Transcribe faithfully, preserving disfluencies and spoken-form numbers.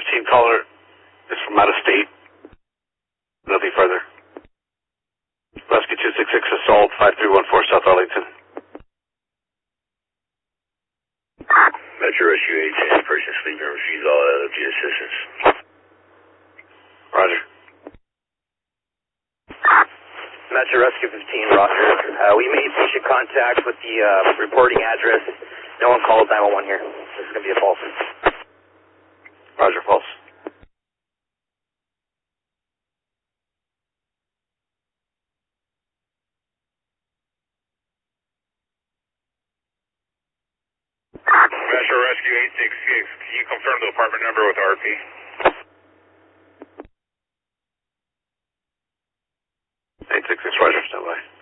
fifteen caller is from out of state. Nothing further. Rescue two six six assault five three one four South Arlington. Metro Rescue eight ten, person sleeping, refuse all L F G assistance. Roger. Metro Rescue fifteen, Roger. Uh, we made patient contact with the uh, reporting address. No one called nine one one here. This is going to be a false. Roger, false. Metro Rescue eight six six, can you confirm the apartment number with R P? eight six six, Roger, stand by.